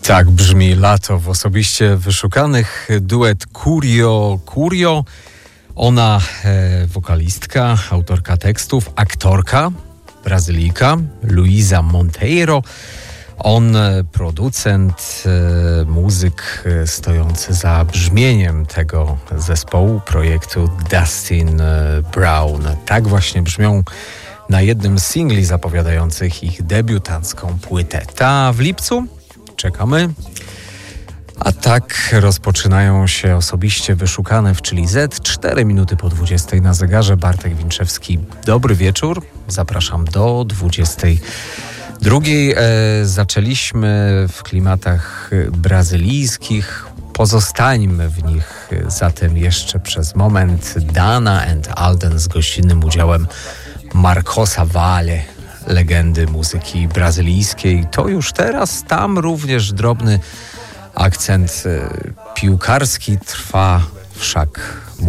Tak brzmi lato w osobiście wyszukanych. Duet Curio. Ona wokalistka, autorka tekstów, aktorka, Brazylijka, Luisa Monteiro. On producent, muzyk stojący za brzmieniem tego zespołu, projektu Dustin Brown. Tak właśnie brzmią na jednym z singli zapowiadających ich debiutancką płytę. Ta w lipcu. Czekamy. A tak rozpoczynają się osobiście wyszukane w Chili Z. 4 minuty po 20 na zegarze. Bartek Winczewski. Dobry wieczór. Zapraszam do 22. Zaczęliśmy w klimatach brazylijskich. Pozostańmy w nich zatem jeszcze przez moment. Dana and Alden z gościnnym udziałem Marcosa Valle, legendy muzyki brazylijskiej. To już teraz, tam również drobny akcent piłkarski trwa wszak